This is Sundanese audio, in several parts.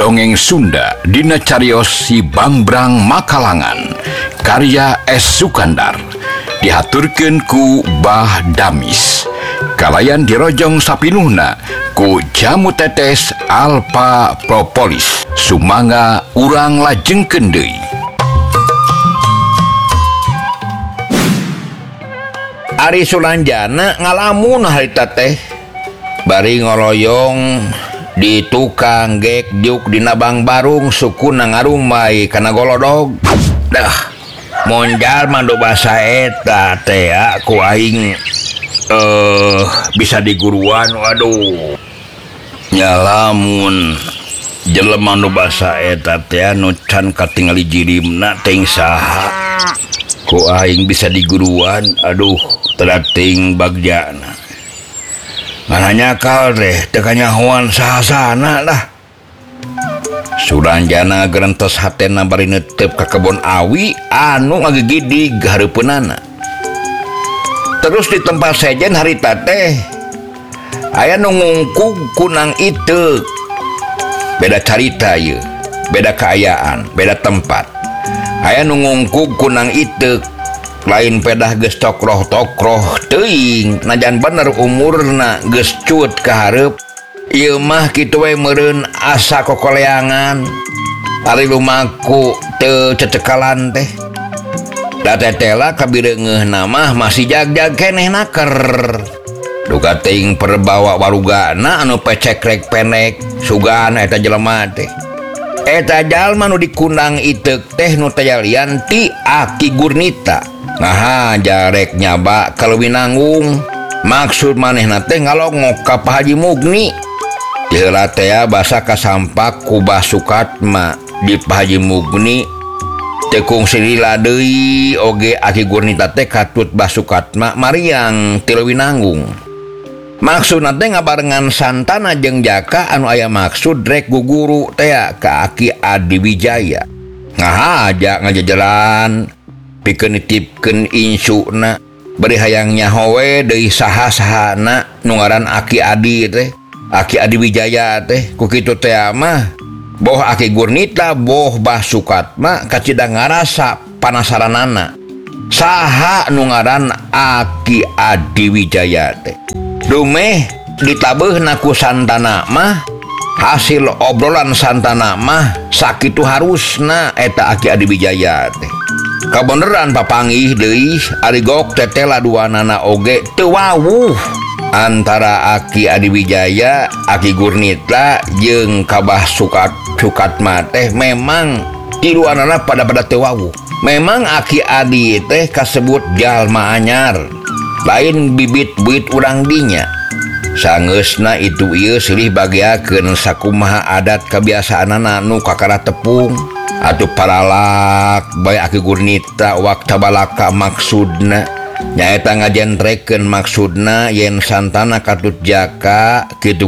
Dongeng Sunda dina cariyos Si Bangbrang Makalangan karya S. Sukandar dihaturkeun ku Bah Damis kalayan dirojong sapinuhna ku Jamu Tetes Alpha Propolis sumangga urang lajengkeun deui. Ari Sulanjana ngalamun harita teh bari ngoloyong di tukang gekjuk dina Bang Barung suku nangarumai kana golodog. Dah monjal mandu basa eta teh ya ku aing bisa diguruan. Waduh nyalamun jelema nu basa eta teh anu can katingali jirimna teuing saha ku aing bisa diguruan. Aduh terating bagjana ngananya kal deh tekanya huan sahasana lah. Sulanjana gerentos hatena bari neuteup ka kebon awi anu ngagigidig hareupeunana. Terus di tempat sejen harita teh aya nu ngungkug kunang iteuk. Beda carita ieu, beda kaayaan, beda tempat. Aya nu ngungkug kunang iteuk lain pedah geus tokroh-tokroh teuing najan bener umurna geus cut ka hareup. Ieu mah kitu we meureun asa kokoleangan ari lumaku teu cecekalan teh. Da tetela kabireungeunna mah masih jag-jag keneh naker. Duga teuing perbawa warugana anu pecekrek penek sugan eta jelema teh. Eta jalma nu dikundang iteuk teh nu tayalian ti Aki Gurnita. Nah jarek nyaba kaleuwih nanggung maksud manehna teh ngalongok ka Pak Haji Mugni. Heula teh basa kasampak ku Bah Sukatma di Pak Haji Mugni teu kungsi lila deui oge Aki Gurnita teh katut Bah Sukatma mariang ti leuwih nanggung. Maksudna teh ngabarengan santana jeung jaka anu aya maksud rek guguru teh ka Aki Adi Wijaya. Ngahaja ngajajalan pikeun nitipkeun insuna bari hayang nyahowe deui saha-sahana nu ngaran Aki Adi teh Aki Adi Wijaya teh. Ku kitu teh mah boh Aki Gurnita boh Bah Sukatma kacidang ngarasa panasaranana saha nu ngaran Aki Adi Wijaya teh. Dumeh ditabeuhna ku santana mah hasil obrolan santana mah sakitu harusna eta Aki Adi Wijaya teh. Kabeneran papanggih deui ari gok tetela duanana oge teu wawuh antara Aki Adi Wijaya, Aki Gurnita jeung Kabah Sukatma teh memang tiluanana pada teu wawuh. Memang Aki Adi teh kasebut jalma anyar lain bibit-bibit urang dinya. Sangeusna itu ieu silih bagiakeun sakumaha adat kabiasaanana nu kakara tepung atuh paralak bae Aki Gurnita waktu balaka maksudna nyaeta ngajentrekeun maksudna yen santana katut jaka kitu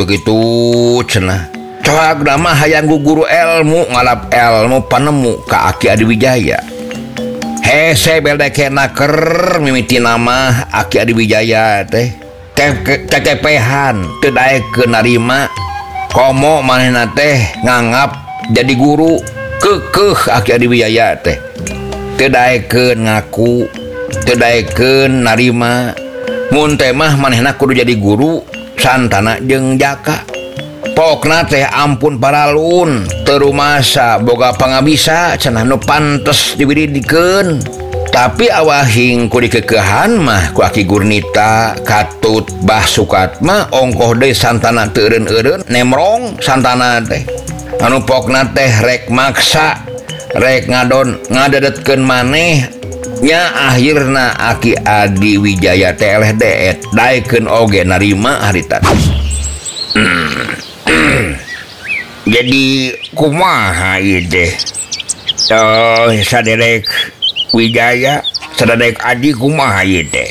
cenah. Coagna mah hayang guguru ilmu ngalap ilmu panemu ka Aki Adi Wijaya. Hese beldeke naker mimiti nama Aki Adi Wijaya teh kekepehan teu daekeun narima komo manehna teh nganggap jadi guru. Kekeh Aki Adi Wijaya teh teu daekeun ngaku, teu daekeun narima mun teh mah manehna kudu jadi guru santana jeung jaka. Pokna teh ampun paralun teu rumasa boga pangabisa cenah nu pantes diwiridikeun. Tapi awahing ku dikekehan mah ku Aki Gurnita katut Bah Sukatma ongkoh deui santana teu eureun-eureun nemrong santana teh. Anu pokna teh rek maksa rek ngadedetkeun maneh nya akhirna Aki Adi Wijaya teh eleh deet daekeun oge narima harita. Jadi kumaha ieu teh saderek Wijaya saderek Adi kumaha ieu teh.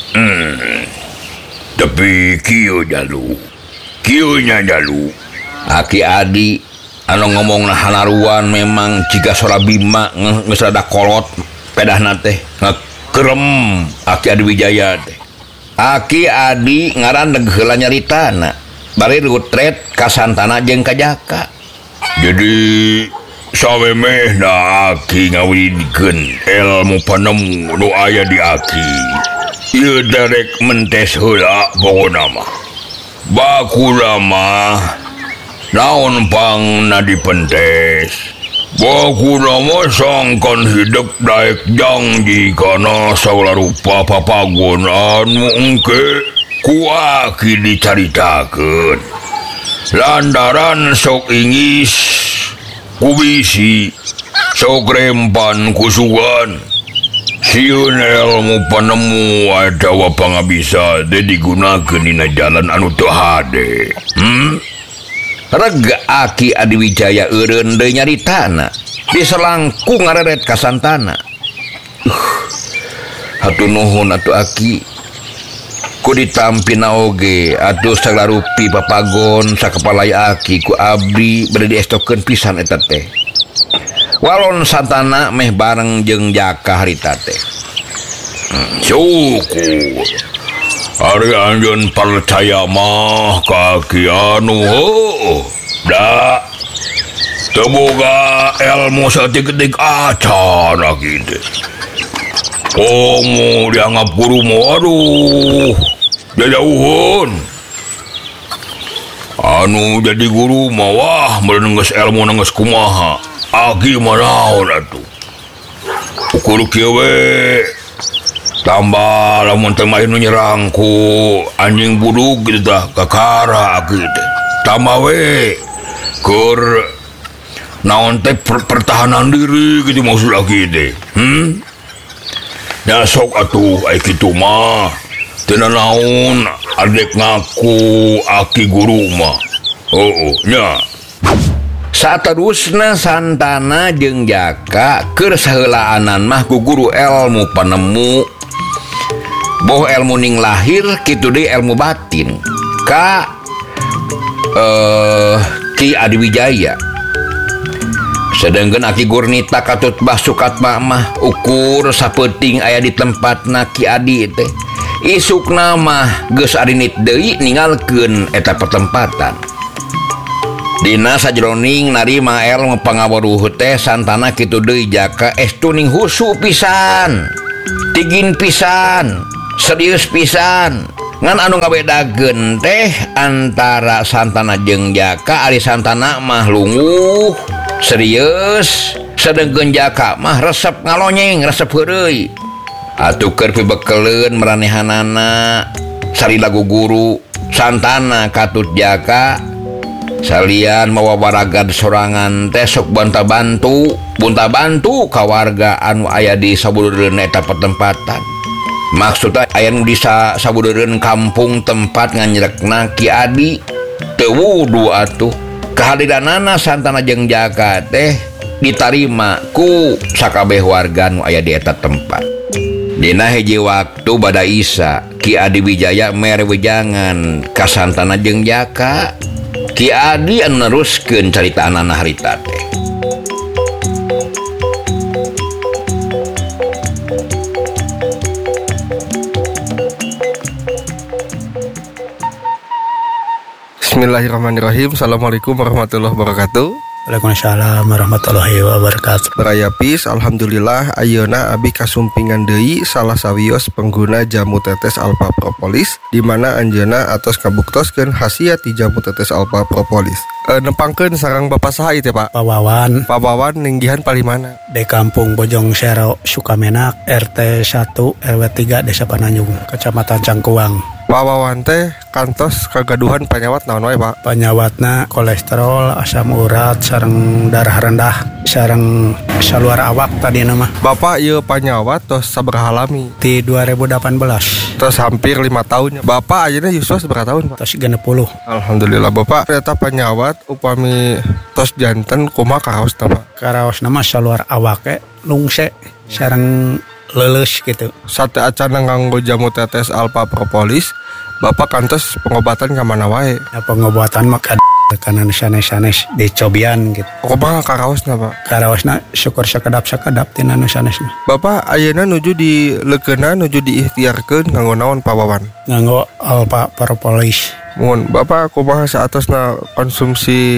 Tapi kieu nya jalu Aki Adi anu ngomongna hanaruan memang jika sora Bima geus rada kolot pedahna teh ngakerem Aki Adi Wijaya teh. Aki Adi ngaran heula nyaritana bari rutret ka santana jeung ka jaka. Jadi samemeh na aki ngawidikeun ilmu panemu nu aya di aki. Ieu derek mentes heula pokona mah. Bakula mah naon pang na dipentes. Bakula mah sangkan hidup daek janji kana sagala rupa papagon anu engke ku aki dicaritakeun. Lantaran sok ingis kubisi sok rempan kusugan sieun ilmu panemu adawa pangabisa teh digunakeun dina jalan anu teu hade. Rega Aki Adiwijaya eureun deui nyaritana diselangku ngareret ka Santana. Hatur nuhun atuh Aki, ku ditampina oge atuh saglarupi papagon sakepalai Aki ku abdi bade diestokeun pisan eta teh. Walon Santana meh bareng jeung Jaka harita teh. Syukur hari anjeun percaya mah kaki anu da teu boga ilmu saeutik-eutik acan kitu. Komo dianggap guru mo aduh jauhun. Anu jadi guru mah wah meungeus ilmu geus kumaha. Aki mah naon atuh. Ukur kieu we tambah lamun teu main nyerang ku anjing budug gitu tah kakara aki teh. Tambah we keur naon teh pertahanan diri gitu maksud aki teh. Ya sok atuh ai kitu mah. Teu naon adek ngaku aki guru mah. Nya. Saterusna Santana jeung Jaka keur saheulaanan mah ku guru ilmu panemu. Boh ilmu ning lahir kitu deui ilmu batin ka Ki Adiwijaya. Sedengkeun Aki Gurnita katut basukat mah ukur sapeuting aya di tempatna Ki Adi teh. Isukna mah geus arinit deui ninggalkeun eta pertempatan. Dina sajroning narima ilmu pangaweruh teh Santana kitu deui Jaka estu ning husu pisan, tigin pisan, serius pisan. Ngan anu ngabedakeun teh antara Santana jeung Jaka ari Santana mah lungguh, serius, sedengkeun Jaka mah resep ngalonyeng, resep heureuy. Atuh keur pibekeleun maranehanana sari lagu guru Santana katut Jaka salian mawa waragad sorangan teh sok bunta bantu ka warga anu aya di sabudeureun eta pertempatan. Maksudna aya nu di sabudeureun kampung tempat nganyrekna Ki Adi teu wudu atuh. Kehadiranana Santana jeung Jaka teh ditarima ku sakabeh warga nu aya di eta tempat. Dina hiji waktu bada Isa Ki Adiwijaya mere wejangan ka Santana jeung Jaka. Ki Adi anu neruskeun caritaanana harita teh. Bismillahirrahmanirrahim. Assalamualaikum warahmatullahi wabarakatuh. Waalaikumsalam warahmatullahi wabarakatuh. Berayapis, alhamdulillah ayeuna abi kasumpingan deui salah sawios pengguna jamu tetes alpha propolis di mana anjeunna atos kabuktoskeun khasiat ti jamu tetes alpha propolis. Nempangkeun sareng Bapak saha ieu teh Pak? Pak Wawan. Pak Wawan ninggihan palimana? Di Kampung Bojong Sero Sukamenak, RT 1 RW 3 Desa Pananjung, Kecamatan Cangkuang. Pak Wawan teh kantos kagaduhan panyawat naon wae Pak? Panyawatna kolesterol, asam urat, sareng darah rendah, sareng saluar awak tadi nama. Bapak ieu panyawat tos sabaraha lami? Di 2018. Tos hampir 5 tahun. Bapak ayeuna yuswa sabaraha tahun Pak? Tos 60. Alhamdulillah Bapak ternyata panyawat upami tos janten kumaha karaosna Pak? Karaosna mah saluar awake lungse sareng leuleus gitu. Sate acana nganggo jamu tetes alpha propolis, Bapak kantos pengobatan ka mana wae? Ya pengobatan mah kana sanes-sanes dicobian gitu. Kumaha karaosna Pak? Karaosna syukur sakedap-sakedap tina nu sanesna. Bapak ayeuna nuju di leukeunan nuju diikhtiarkeun nganggo naon Pak Wawan? Nganggo alpha propolis. Mun Bapak kumaha saatosna konsumsi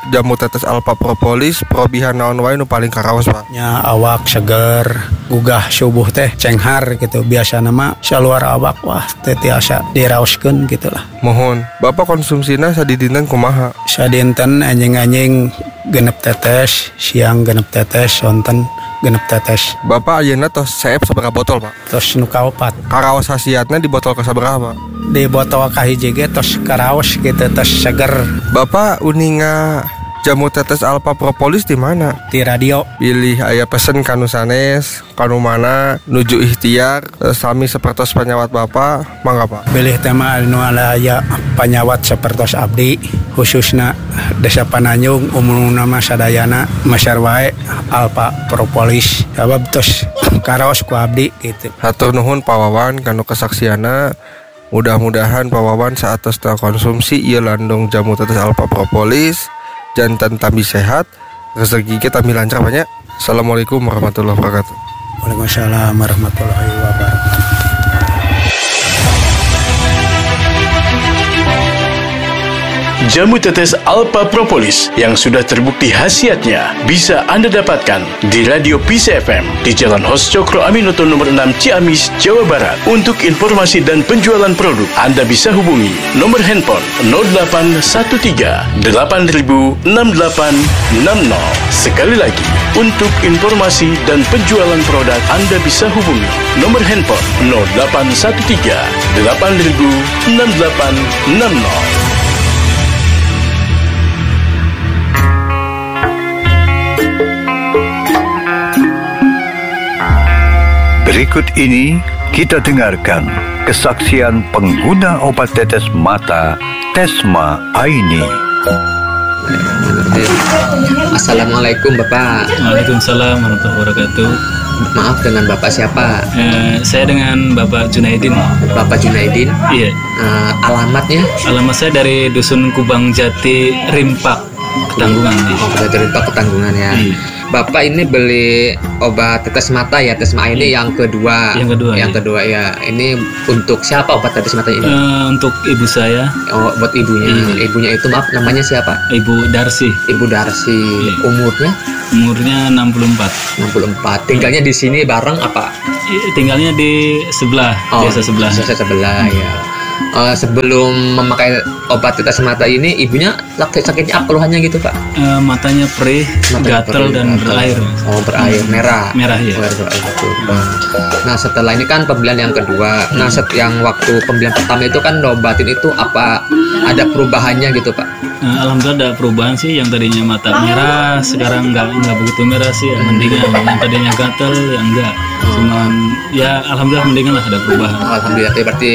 jamu tetes alfa propolis probihan naon wae nu paling karaos Pak? Nya awak seger, gugah subuh teh cenghar gitu. Biasa nama saluar awak wah teh tiasa diraoskeun gitulah. Mohon, Bapak konsumsina sadidinten kumaha? Sadinten anjing-anjing genep tetes, siang genep tetes, sonten genep tetes. Bapak ayeuna tos seep sabaraha botol Pak? Tos nu kaopat. Karaos khasiatna di botol kasabaraha Pak? Di botol kahiji ge tos karaos gitu, tos seger. Bapak uninga jamu tetes alfa propolis di mana? Di radio. Pilih aya pesen kanu sanes, kanu mana nuju ikhtiar sami sapertos panyawat Bapak, mangga Pak. Pilih tema anu aya panyawat sapertos abdi, khususna Desa Pananjung umumna mah sadayana masyar wae alfa propolis. Sabab tos karaos ku abdi gitu. Hatur nuhun Pak Wawan kanu kesaksiana. Mudah-mudahan Pak Wawan saat tos konsumsi ieu landung jamu tetes alfa propolis jantan tambi sehat, rezeki kita tambi lancar banyak. Assalamualaikum warahmatullahi wabarakatuh. Waalaikumsalam warahmatullahi wabarakatuh. Jamu tetes Alpha Propolis yang sudah terbukti khasiatnya bisa Anda dapatkan di Radio Peace FM di Jalan Hos Cokro Aminoto nomor 6 Ciamis, Jawa Barat. Untuk informasi dan penjualan produk, Anda bisa hubungi nomor handphone 0813 8000 6860. Sekali lagi, untuk informasi dan penjualan produk, Anda bisa hubungi nomor handphone 0813 8000 6860. Berikut ini kita dengarkan kesaksian pengguna obat tetes mata Tesma Aini. Assalamualaikum Bapak. Waalaikumsalam warahmatullahi wabarakatuh. Maaf, dengan Bapak siapa? Saya dengan Bapak Junaidin. Bapak Junaidin? Iya. Alamatnya? Alamat saya dari Dusun Kubang Jati, Rimpak, Ketanggungan. Oh, Rimpak, Ketanggungan ya. Iya. Bapak ini beli obat tetes mata ya, Tesma ini yang kedua. Yang kedua ya. Ini untuk siapa obat tetes mata ini? Untuk ibu saya. Oh, buat ibunya. Ibunya itu maaf, namanya siapa? Ibu Darsi. Ibu Darsi. Umurnya? Umurnya 64. 64. Tinggalnya di sini bareng apa? Tinggalnya di sebelah, desa sebelah. Desa sebelah ya. Sebelum memakai obat tetes mata ini, ibunya sakitnya apa keluhannya gitu Pak? Matanya perih, gatal dan berair. Oh, berair merah. Merah ya. Nah, setelah ini kan pembelian yang kedua. Nah, yang waktu pembelian pertama itu kan obatin itu apa ada perubahannya gitu Pak? Alhamdulillah ada perubahan sih. Yang tadinya mata merah sekarang nggak begitu merah sih, mendingan. Yang tadinya gatal ya enggak. Cuman ya alhamdulillah mendingan lah, ada perubahan. Alhamdulillah berarti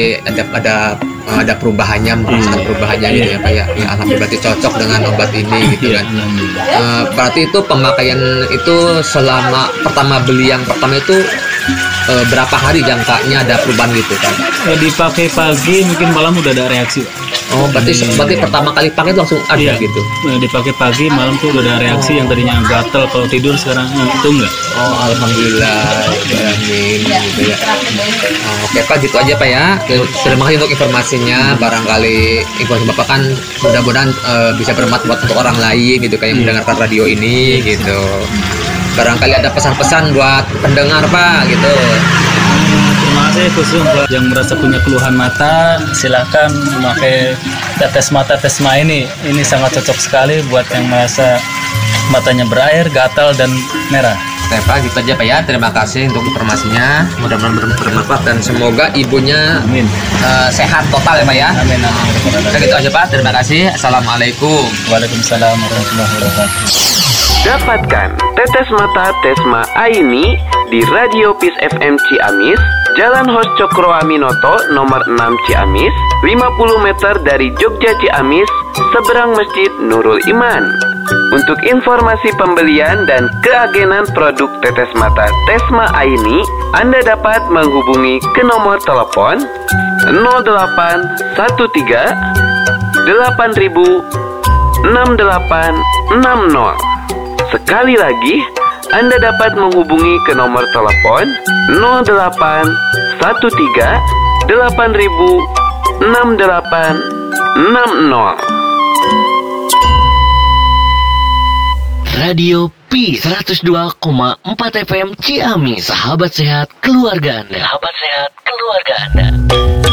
ada perubahannya, merasakan perubahannya gitu ya Pak ya. Ya alhamdulillah berarti cocok dengan obat ini gitu kan. Berarti itu pemakaian itu selama pertama beli yang pertama itu berapa hari jangkanya ada perubahan gitu kan? Dipakai pagi mungkin malam udah ada reaksi. Oh, berarti pertama kali pakai itu langsung ada gitu. Dipakai pagi, malam tuh udah ada reaksi. Yang tadinya gatal kalau tidur sekarang itu enggak. Oh, alhamdulillah. Amin gitu ya. Oke Pak, gitu aja Pak ya. Terima kasih untuk informasinya. Barangkali informasi Bapak kan mudah-mudahan bisa bermanfaat untuk orang lain gitu kayak yang mendengarkan radio ini gitu. Barangkali ada pesan-pesan buat pendengar Pak gitu. Terima kasih khusus buat yang merasa punya keluhan mata, silakan memakai tetes mata Tesma ini. Ini sangat cocok sekali buat yang merasa matanya berair, gatal dan merah. Oke Pak, gitu aja Pak ya. Terima kasih untuk informasinya. Mudah-mudahan bermanfaat dan semoga ibunya sehat total ya Pak ya. Amin. Gitu aja Pak. Terima kasih. Assalamualaikum. Waalaikumsalam warahmatullahi wabarakatuh. Dapatkan tetes mata Tesma Aini di Radio Peace FM Ciamis, Jalan Hos Cokro Aminoto nomor 6 Ciamis, 50 meter dari Jogja Ciamis, seberang Masjid Nurul Iman. Untuk informasi pembelian dan keagenan produk tetes mata Tesma Aini, Anda dapat menghubungi ke nomor telepon 0813 8000 6860. Sekali lagi, Anda dapat menghubungi ke nomor telepon 0813 8000 6860. Radio Peace 102,4 FM Ciamis. Sahabat sehat keluarga Anda.